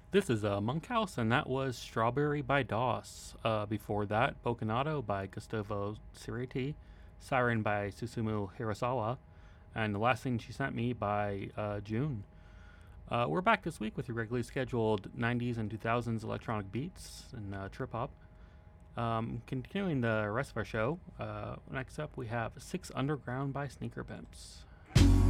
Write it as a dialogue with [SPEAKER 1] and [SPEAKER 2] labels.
[SPEAKER 1] This is Monkhouse, and that was Strawberry by Doss. Before that, Bocanato by Gustavo Cerati, Siren by Susumu Hirasawa, and The Last Thing She Sent Me by June. We're back this week with your regularly scheduled 90s and 2000s electronic beats and trip hop. Continuing the rest of our show, next up we have Six Underground by Sneaker Pimps.